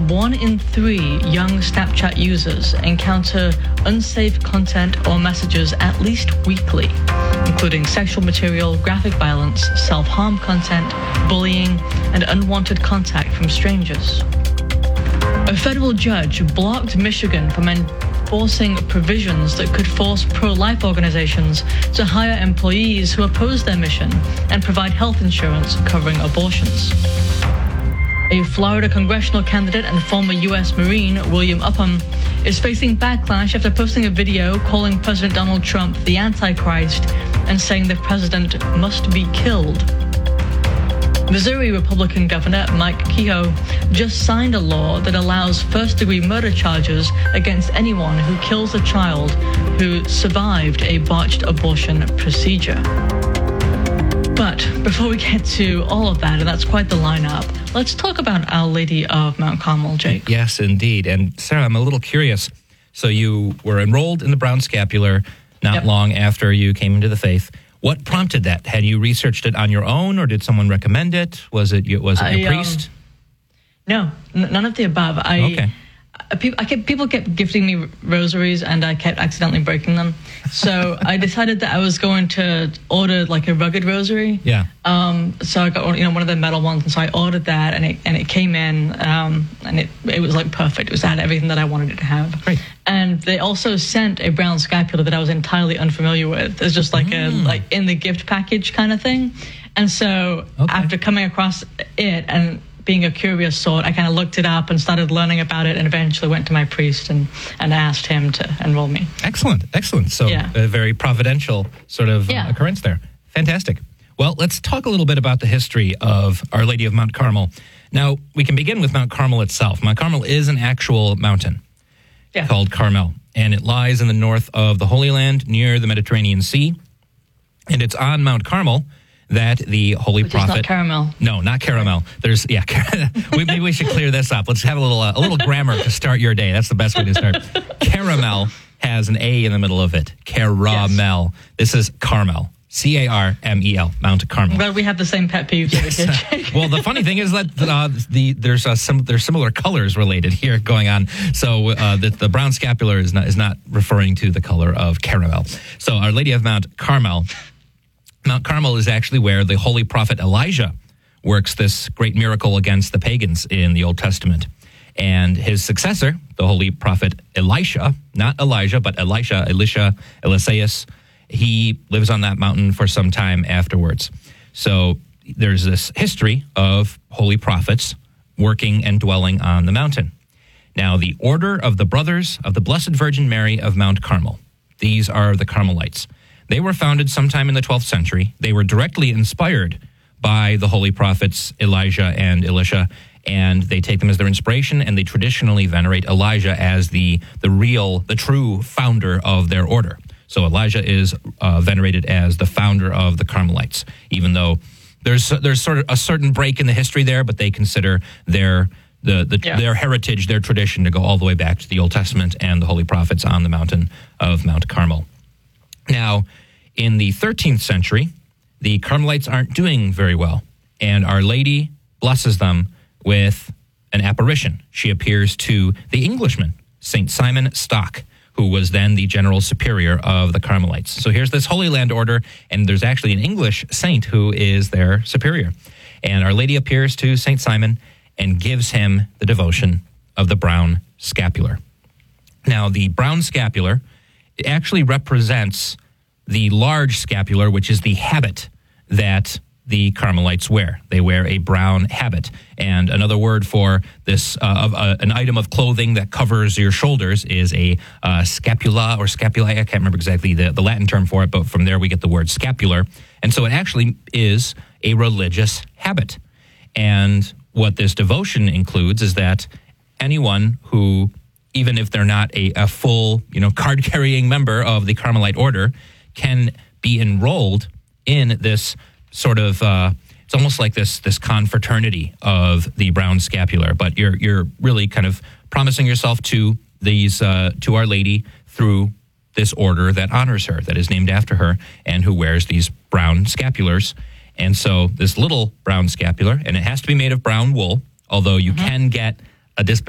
1 in 3 young Snapchat users encounter unsafe content or messages at least weekly, including sexual material, graphic violence, self-harm content, bullying, and unwanted contact from strangers. A federal judge blocked Michigan from enforcing provisions that could force pro-life organizations to hire employees who oppose their mission and provide health insurance covering abortions. A Florida congressional candidate and former U.S. Marine, William Upham, is facing backlash after posting a video calling President Donald Trump the Antichrist and saying the president must be killed. Missouri Republican Governor Mike Kehoe just signed a law that allows first-degree murder charges against anyone who kills a child who survived a botched abortion procedure. But before we get to all of that, and that's quite the lineup, let's talk about Our Lady of Mount Carmel, Jake. Yes, indeed. And Sarah, I'm a little curious. So you were enrolled in the Brown Scapular not long after you came into the faith. What prompted that? Had you researched it on your own, or did someone recommend it? Was it your priest? No, none of the above. Okay. People kept gifting me rosaries, and I kept accidentally breaking them. So I decided that I was going to order like a rugged rosary. Yeah. So I got one of the metal ones, and so I ordered that, and it came in, and it was like perfect. It had everything that I wanted it to have. Great. And they also sent a brown scapular that I was entirely unfamiliar with. It's just like a in the gift package kind of thing. And so after coming across it and being a curious sort, I kind of looked it up and started learning about it, and eventually went to my priest and asked him to enroll me. Excellent. So a very providential sort of occurrence there. Fantastic. Well, let's talk a little bit about the history of Our Lady of Mount Carmel. Now, we can begin with Mount Carmel itself. Mount Carmel is an actual mountain called Carmel, and it lies in the north of the Holy Land near the Mediterranean Sea. And it's on Mount Carmel that the Holy Prophet... It's not caramel. No, not caramel. There's, maybe we should clear this up. Let's have a little grammar to start your day. That's the best way to start. Caramel has an A in the middle of it. Caramel. Yes. This is Carmel. Carmel, Mount Carmel. Well, we have the same pet peeves. Yes. Well, the funny thing is that there's similar colors related here going on. So the brown scapular is not referring to the color of caramel. So Our Lady of Mount Carmel. Mount Carmel is actually where the Holy Prophet Elijah works this great miracle against the pagans in the Old Testament. And his successor, the Holy Prophet Elisha, not Elijah, but Elisha, Eliseus, he lives on that mountain for some time afterwards. So there's this history of holy prophets working and dwelling on the mountain. Now, the Order of the Brothers of the Blessed Virgin Mary of Mount Carmel. These are the Carmelites. They were founded sometime in the 12th century. They were directly inspired by the holy prophets Elijah and Elisha, and they take them as their inspiration, and they traditionally venerate Elijah as the true founder of their order. So Elijah is venerated as the founder of the Carmelites, even though there's sort of a certain break in the history there, but they consider their heritage, their tradition to go all the way back to the Old Testament and the holy prophets on the mountain of Mount Carmel. Now, in the 13th century, the Carmelites aren't doing very well, and Our Lady blesses them with an apparition. She appears to the Englishman, St. Simon Stock, who was then the general superior of the Carmelites. So here's this Holy Land order, and there's actually an English saint who is their superior. And Our Lady appears to St. Simon and gives him the devotion of the brown scapular. Now, the brown scapular actually represents the large scapular, which is the habit that the Carmelites wear. They wear a brown habit. And another word for this, an item of clothing that covers your shoulders is a scapula or scapulae. I can't remember exactly the Latin term for it, but from there we get the word scapular. And so it actually is a religious habit. And what this devotion includes is that anyone who, even if they're not a full, card-carrying member of the Carmelite order, can be enrolled in this sort of, it's almost like this confraternity of the brown scapular, but you're really kind of promising yourself to these to Our Lady through this order that honors her, that is named after her, and who wears these brown scapulars. And so this little brown scapular, and it has to be made of brown wool, although you can get a